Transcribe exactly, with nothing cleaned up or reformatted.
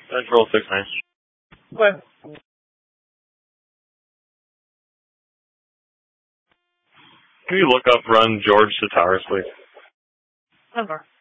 Let's roll six nine. Okay. Can you look up run George Sataris, please? Never.